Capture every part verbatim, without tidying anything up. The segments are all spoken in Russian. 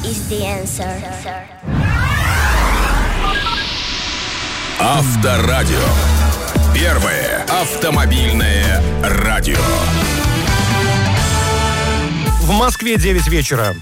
is the answer. Авторадио. Первое автомобильное радио. В Москве девять вечера.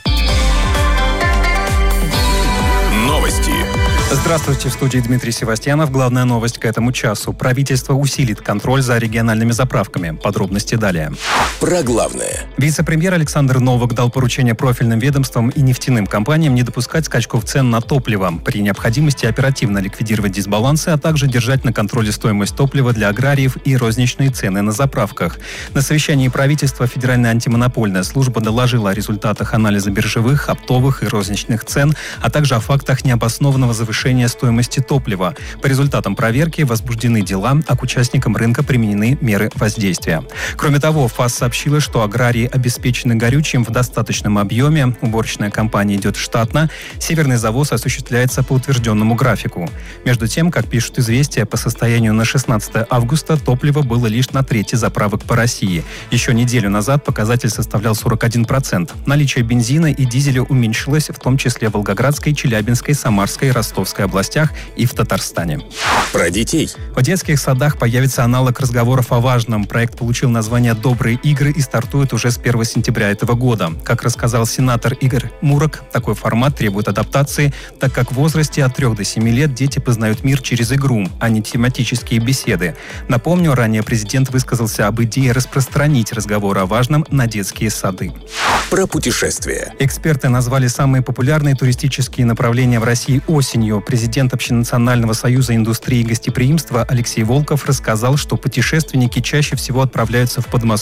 Новости. Здравствуйте, в студии Дмитрий Севастьянов. Главная новость к этому часу. Правительство усилит контроль за региональными заправками. Подробности далее. Про главное. Вице-премьер Александр Новак дал поручение профильным ведомствам и нефтяным компаниям не допускать скачков цен на топливо. При необходимости оперативно ликвидировать дисбалансы, а также держать на контроле стоимость топлива для аграриев и розничные цены на заправках. На совещании правительства Федеральная антимонопольная служба доложила о результатах анализа биржевых, оптовых и розничных цен, а также о фактах необоснованного завышения стоимости топлива. По результатам проверки возбуждены дела, а к участникам рынка применены меры воздействия. Кроме того, ФАС сообщила, что аграрии обеспечены горючим в достаточном объеме, уборочная кампания идет штатно, северный завоз осуществляется по утвержденному графику. Между тем, как пишут «Известия», по состоянию на шестнадцатое августа топливо было лишь на трети заправок по России. Еще неделю назад показатель составлял сорок один процент. Наличие бензина и дизеля уменьшилось, в том числе в Волгоградской, Челябинской, Самарской, Ростовской областях и в Татарстане. Про детей. В детских садах появится аналог разговоров о важном. Проект получил название «Добрые игры» и стартует уже с первого сентября этого года. Как рассказал сенатор Игорь Мурок, такой формат требует адаптации, так как в возрасте от трёх до семи лет дети познают мир через игру, а не тематические беседы. Напомню, ранее президент высказался об идее распространить разговоры о важном на детские сады. Про путешествия. Эксперты назвали самые популярные туристические направления в России осенью. Президент Общенационального союза индустрии гостеприимства Алексей Волков рассказал, что путешественники чаще всего отправляются в Подмосковье,